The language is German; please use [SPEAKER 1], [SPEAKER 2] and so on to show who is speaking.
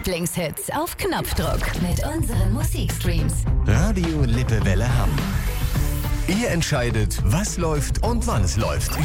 [SPEAKER 1] Lieblingshits auf Knopfdruck mit unseren Musikstreams.
[SPEAKER 2] Radio Lippewelle Hamm. Ihr entscheidet, was läuft und wann es läuft.